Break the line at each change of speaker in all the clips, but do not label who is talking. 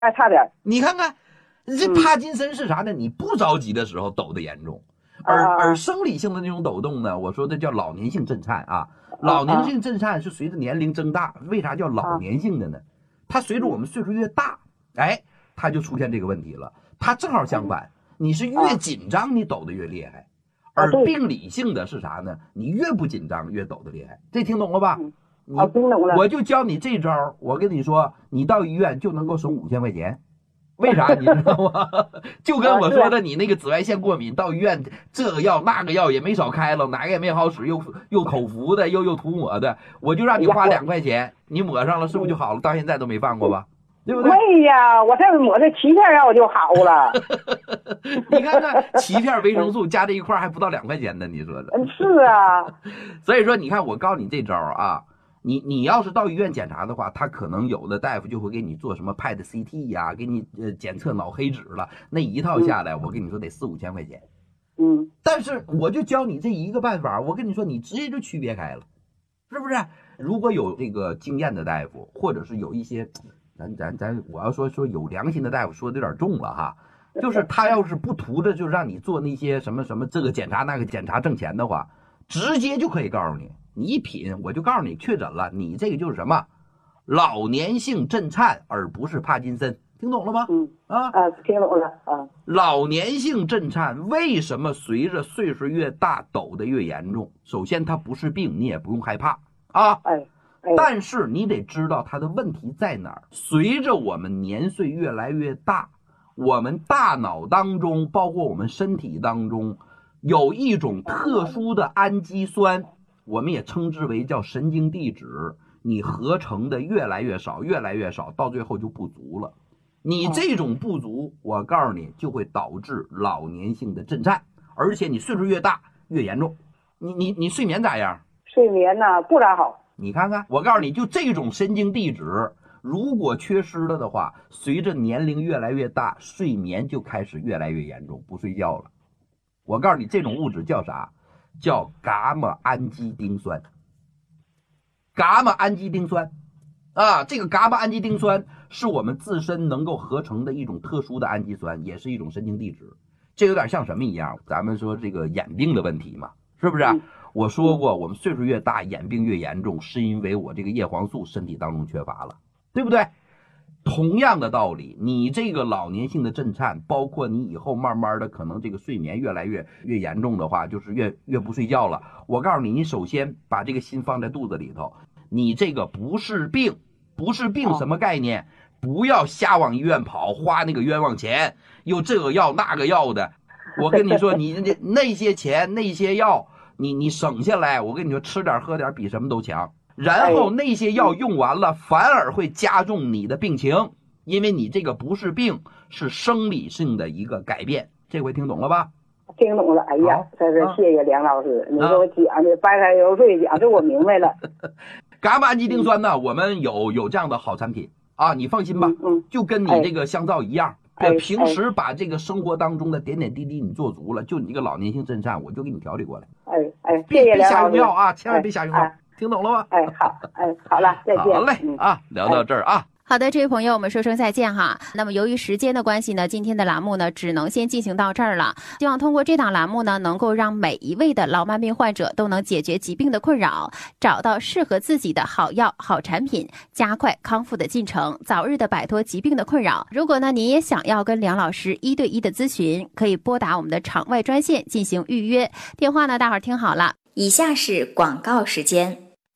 还差点。
你看看，这帕金森是啥呢？你不着急的时候抖得严重，而生理性的那种抖动呢，我说的叫老年性震颤啊。老年性震颤是随着年龄增大，为啥叫老年性的呢？它随着我们岁数越大，哎，它就出现这个问题了。它正好相反，你是越紧张你抖得越厉害，而病理性的是啥呢？你越不紧张越抖得厉害。这听懂了吧？
听懂了。
我就教你这招，我跟你说，你到医院就能够省5000块钱。为啥你知道吗？就跟我说的，你那个紫外线过敏，到医院这个药那个药也没少开了，哪个也没好使，又口服的，又涂抹的，我就让你花2块钱，你抹上了是不是就好了？到现在都没犯过吧？对不对？
对呀，我这抹这7片药就好了。
你看看7片维生素加这一块还不到2块钱呢，你说的？
是啊。
所以说，你看我告诉你这招啊。你要是到医院检查的话，他可能有的大夫就会给你做什么 PET CT 呀，给你检测脑黑质了，那一套下来，我跟你说得4-5千块钱。但是我就教你这一个办法，我跟你说，你直接就区别开了，是不是？如果有这个经验的大夫，或者是有一些，我要说有良心的大夫，说的有点重了哈，就是他要是不图着就让你做那些什么这个检查那个检查挣钱的话，直接就可以告诉你。你一品，我就告诉你确诊了，你这个就是什么老年性震颤，而不是帕金森，听懂了吗？
听懂了。
老年性震颤为什么随着岁数越大抖得越严重？首先它不是病，你也不用害怕啊。但是你得知道它的问题在哪儿。随着我们年岁越来越大，我们大脑当中，包括我们身体当中，有一种特殊的氨基酸。我们也称之为叫神经递质，你合成的越来越少，越来越少，到最后就不足了。你这种不足，我告诉你，就会导致老年性的震颤，而且你岁数越大越严重。你睡眠咋样？
睡眠呢不咋好。
你看看，我告诉你，就这种神经递质，如果缺失了的话，随着年龄越来越大，睡眠就开始越来越严重，不睡觉了。我告诉你，这种物质叫啥？叫伽马氨基丁酸。伽马氨基丁酸啊，这个伽马氨基丁酸是我们自身能够合成的一种特殊的氨基酸，也是一种神经递质。这有点像什么一样？咱们说这个眼病的问题嘛，是不是？我说过，我们岁数越大，眼病越严重，是因为我这个叶黄素身体当中缺乏了，对不对？同样的道理，你这个老年性的震颤，包括你以后慢慢的可能这个睡眠越来越严重的话，就是越不睡觉了。我告诉你，你首先把这个心放在肚子里头，你这个不是病，不是病什么概念？不要瞎往医院跑，花那个冤枉钱，又这个药那个药的。我跟你说，你那些钱那些药，你省下来，我跟你说，吃点喝点比什么都强。然后那些药用完了，反而会加重你的病情，因为你这个不是病，是生理性的一个改变。这回听懂了吧？
听懂了。哎呀，真是谢谢梁老师，你给我讲的白开油水讲的我明白了。
伽马氨基丁酸呢，我们有这样的好产品啊，你放心吧，就跟你这个香皂一样。平时把这个生活当中的点点滴滴你做足了，就你这个老年性震颤，我就给你调理过来。
谢谢梁老师。别
瞎用药啊，千万别瞎用药。听懂了吗？
好了，再见。
好嘞，聊到这儿啊。
好的，这位朋友，我们说声再见哈。那么由于时间的关系呢，今天的栏目呢只能先进行到这儿了。希望通过这档栏目呢，能够让每一位的老慢病患者都能解决疾病的困扰，找到适合自己的好药、好产品，加快康复的进程，早日的摆脱疾病的困扰。如果呢您也想要跟梁老师1对1的咨询，可以拨打我们的场外专线进行预约。电话呢，大伙儿听好了，
以下是广告时间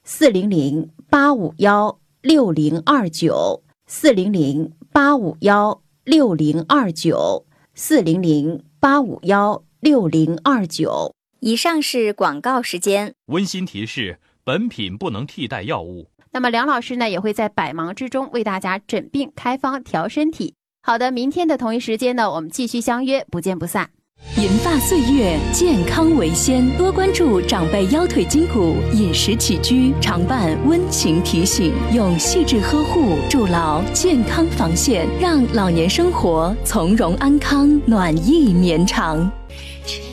，401-851-6029，401-851-6029。
以上是广告时间。
温馨提示：本品不能替代药物。
那么梁老师呢，也会在百忙之中为大家诊病开方调身体。好的，明天的同一时间呢，我们继续相约，不见不散。
银发岁月，健康为先，多关注长辈腰腿筋骨，饮食起居常伴温情提醒，用细致呵护筑牢健康防线，让老年生活从容安康，暖意绵长。